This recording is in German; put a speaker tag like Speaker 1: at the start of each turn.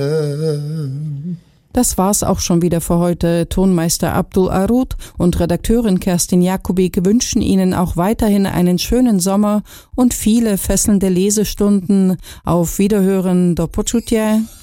Speaker 1: Das war's auch schon wieder für heute. Tonmeister Abdul Arud und Redakteurin Kerstin Jakubik wünschen Ihnen auch weiterhin einen schönen Sommer und viele fesselnde Lesestunden. Auf Wiederhören, do počutia.